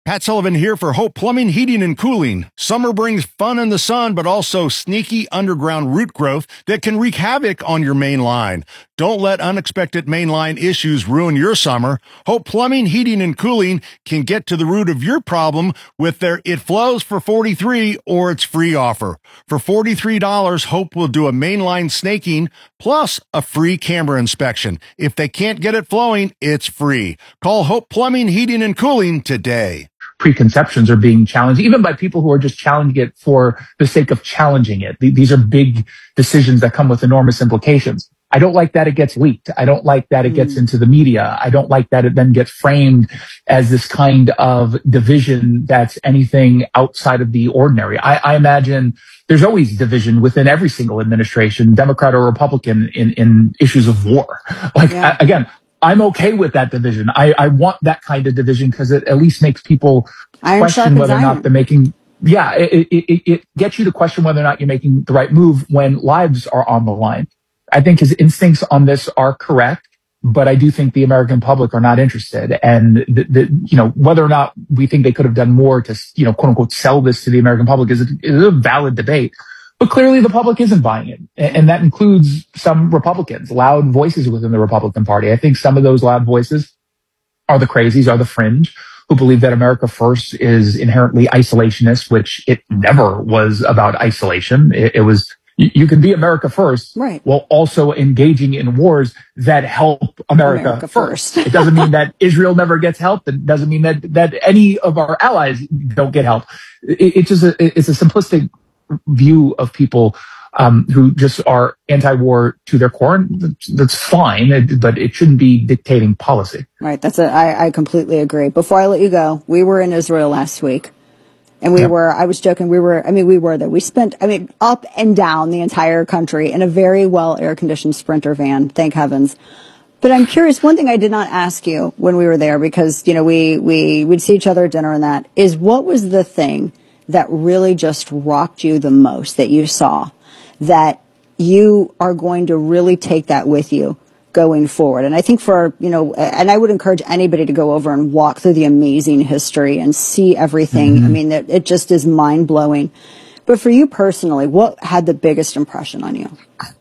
Pat Sullivan here for Hope Plumbing, Heating, and Cooling. Summer brings fun in the sun, but also sneaky underground root growth that can wreak havoc on your main line. Don't let unexpected mainline issues ruin your summer. Hope Plumbing, Heating, and Cooling can get to the root of your problem with their It Flows for $43 or It's Free offer. For $43, Hope will do a mainline snaking plus a free camera inspection. If they can't get it flowing, it's free. Call Hope Plumbing, Heating, and Cooling today. Preconceptions are being challenged, even by people who are just challenging it for the sake of challenging it. These are big decisions that come with enormous implications. I don't like that it gets leaked. I don't like that it gets into the media. I don't like that it then gets framed as this kind of division that's anything outside of the ordinary. I imagine there's always division within every single administration, Democrat or Republican, in issues of war. Again, I'm okay with that division. I want that kind of division because it at least makes people question whether or not they're making. Yeah, it gets you to question whether or not you're making the right move when lives are on the line. I think his instincts on this are correct, but I do think the American public are not interested. And whether or not we think they could have done more to quote unquote sell this to the American public is a valid debate. But clearly the public isn't buying it. And that includes some Republicans, loud voices within the Republican Party. I think some of those loud voices are the crazies, are the fringe, who believe that America First is inherently isolationist, which it never was about isolation. It was, you can be America First, right, while also engaging in wars that help America first. It doesn't mean that Israel never gets help. It doesn't mean that any of our allies don't get help. It's a simplistic view of people who just are anti-war to their core. And that's fine, but it shouldn't be dictating policy. Right. I completely agree. Before I let you go, we were in Israel last week. And I was joking, we were there. We spent, up and down the entire country in a very well air-conditioned Sprinter van, thank heavens. But I'm curious, one thing I did not ask you when we were there, because, we'd see each other at dinner and that, is what was the thing that really just rocked you the most that you saw, that you are going to really take that with you going forward? And I think and I would encourage anybody to go over and walk through the amazing history and see everything. Mm-hmm. It just is mind blowing. But for you personally, what had the biggest impression on you?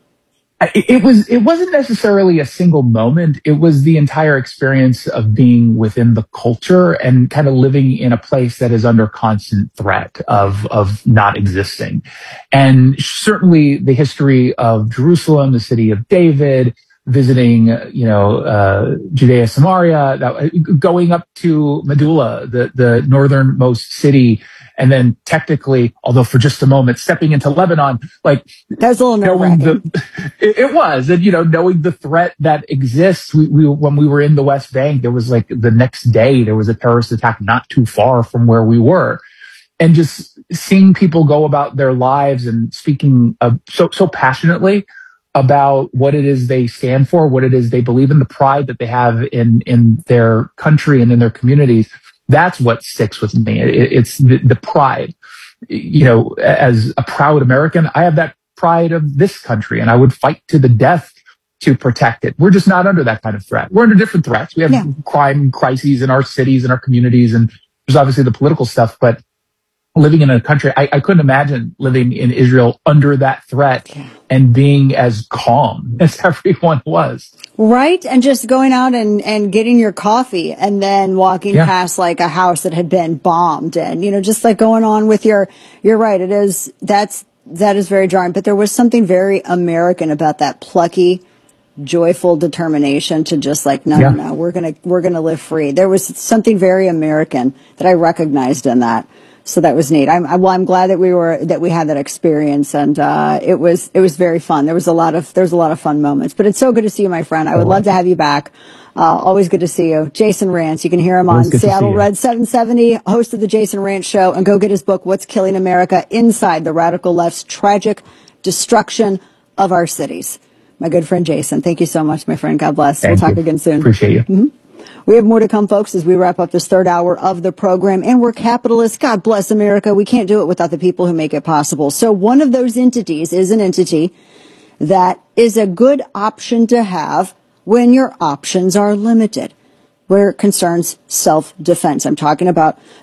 It wasn't necessarily a single moment. It was the entire experience of being within the culture and kind of living in a place that is under constant threat of not existing. And certainly the history of Jerusalem, the city of David, visiting, Judea, Samaria, going up to Medulla, the northernmost city, and then technically, although for just a moment, stepping into Lebanon, that was a little nerve-wracking. It was, and knowing the threat that exists. We when we were in the West Bank, there was the next day there was a terrorist attack not too far from where we were, and just seeing people go about their lives and speaking so passionately about what it is they stand for, what it is they believe in, the pride that they have in their country and in their communities. That's what sticks with me. It's the pride. As a proud American, I have that pride of this country, and I would fight to the death to protect it. We're just not under that kind of threat. We're under different threats. We have crime crises in our cities and our communities, and there's obviously the political stuff, but living in a country, I couldn't imagine living in Israel under that threat and being as calm as everyone was. Right. And just going out and getting your coffee and then walking past a house that had been bombed and, just going on with you're right. That is very jarring, but there was something very American about that plucky, joyful determination to just no, we're going to live free. There was something very American that I recognized in that. So that was neat. I'm glad that we had that experience, and it was very fun. There was a lot of fun moments. But it's so good to see you, my friend. I would love to have you back. Always good to see you, Jason Rantz. You can hear him on Seattle Red 770, host of the Jason Rantz Show, and go get his book, What's Killing America: Inside the Radical Left's Tragic Destruction of Our Cities. My good friend Jason, thank you so much, my friend. God bless. We'll talk again soon. Appreciate you. Mm-hmm. We have more to come, folks, as we wrap up this third hour of the program. And we're capitalists. God bless America. We can't do it without the people who make it possible. So one of those entities is an entity that is a good option to have when your options are limited, where it concerns self-defense. I'm talking about